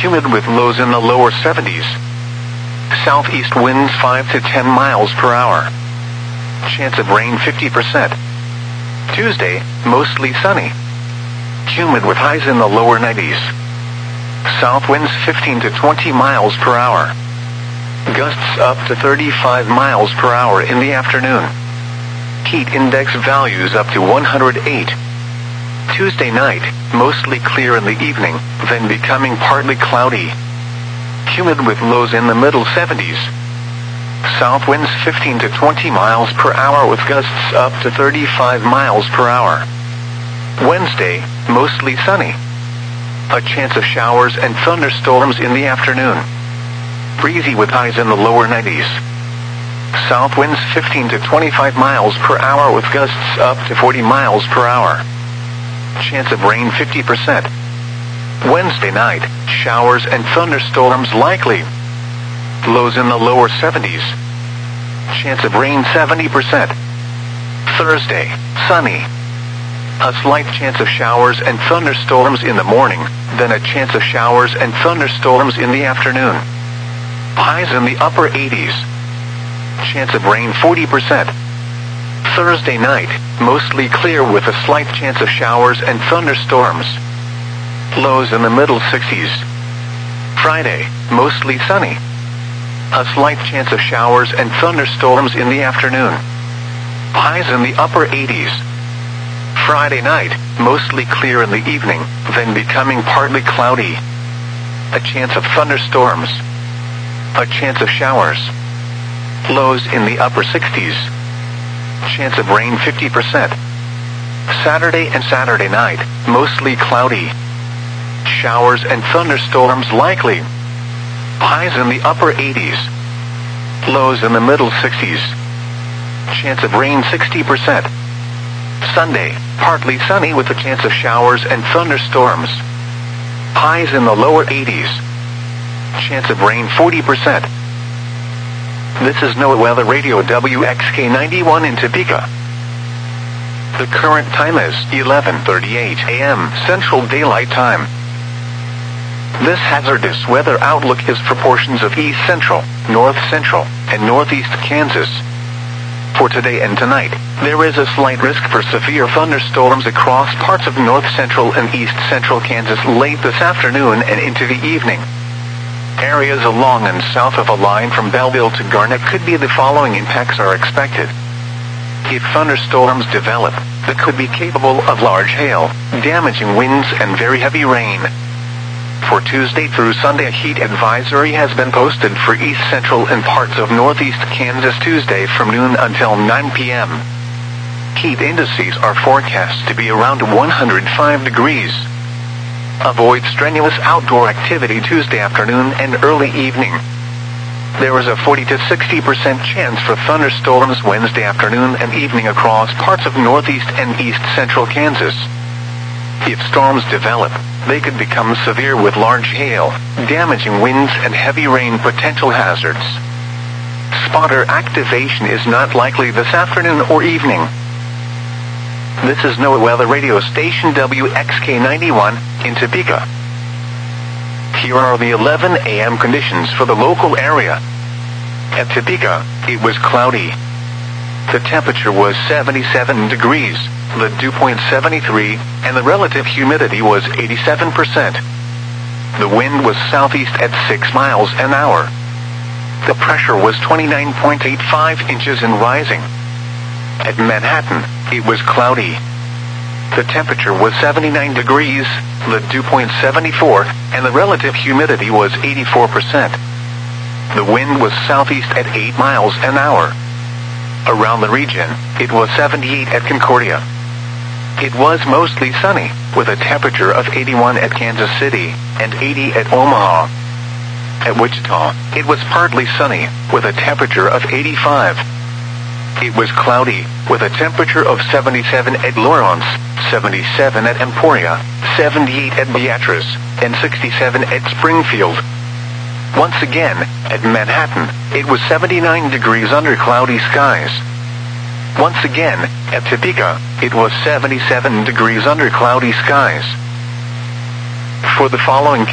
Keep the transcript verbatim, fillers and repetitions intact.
humid with lows in the lower seventies. Southeast winds five to ten miles per hour. Chance of rain fifty percent. Tuesday, mostly sunny. Humid with highs in the lower nineties. South winds fifteen to twenty miles per hour. Gusts up to thirty-five miles per hour in the afternoon. Heat index values up to one hundred eight. Tuesday night, mostly clear in the evening, then becoming partly cloudy. Humid with lows in the middle seventies. South winds fifteen to twenty miles per hour with gusts up to thirty-five miles per hour. Wednesday, mostly sunny. A chance of showers and thunderstorms in the afternoon. Breezy with highs in the lower nineties. South winds fifteen to twenty-five miles per hour with gusts up to forty miles per hour. Chance of rain fifty percent. Wednesday night, showers and thunderstorms likely. Lows in the lower seventies. Chance of rain seventy percent. Thursday, sunny. A slight chance of showers and thunderstorms in the morning, then a chance of showers and thunderstorms in the afternoon. Highs in the upper eighties. Chance of rain forty percent. Thursday night, mostly clear with a slight chance of showers and thunderstorms. Lows in the middle sixties. Friday, mostly sunny. A slight chance of showers and thunderstorms in the afternoon. Highs in the upper eighties. Friday night, mostly clear in the evening, then becoming partly cloudy. A chance of thunderstorms. A chance of showers. Lows in the upper sixties. Chance of rain fifty percent. Saturday and Saturday night, mostly cloudy. Showers and thunderstorms likely. Highs in the upper eighties. Lows in the middle sixties. Chance of rain sixty percent. Sunday, partly sunny with a chance of showers and thunderstorms. Highs in the lower eighties. Chance of rain forty percent. This is NOAA Weather Radio W X K ninety-one in Topeka. The current time is eleven thirty-eight a m Central Daylight Time. This hazardous weather outlook is for portions of east central, north central, and northeast Kansas. For today and tonight, there is a slight risk for severe thunderstorms across parts of north central and east central Kansas late this afternoon and into the evening. Areas along and south of a line from Belleville to Garnett could be the following impacts are expected. If thunderstorms develop, they could be capable of large hail, damaging winds, and very heavy rain. For Tuesday through Sunday, a heat advisory has been posted for east central and parts of northeast Kansas Tuesday from noon until nine p m Heat indices are forecast to be around one hundred five degrees. Avoid strenuous outdoor activity Tuesday afternoon and early evening. There is a forty to sixty percent chance for thunderstorms Wednesday afternoon and evening across parts of northeast and east central Kansas. If storms develop, they could become severe with large hail, damaging winds, and heavy rain potential hazards. Spotter activation is not likely this afternoon or evening. This is NOAA Weather Radio Station W X K ninety-one in Topeka. Here are the eleven a m conditions for the local area. At Topeka, it was cloudy. The temperature was seventy-seven degrees, the dew point seventy-three, and the relative humidity was eighty-seven percent. The wind was southeast at six miles an hour. The pressure was twenty-nine point eight five inches and rising. At Manhattan, it was cloudy. The temperature was seventy-nine degrees, the dew point seventy-four, and the relative humidity was eighty-four percent. The wind was southeast at eight miles an hour. Around the region, it was seventy-eight at Concordia. It was mostly sunny, with a temperature of eighty-one at Kansas City, and eighty at Omaha. At Wichita, it was partly sunny, with a temperature of eighty-five. It was cloudy, with a temperature of seventy-seven at Lawrence, seventy-seven at Emporia, seventy-eight at Beatrice, and sixty-seven at Springfield. Once again, at Manhattan, it was seventy-nine degrees under cloudy skies. Once again, at Topeka, it was seventy-seven degrees under cloudy skies. For the following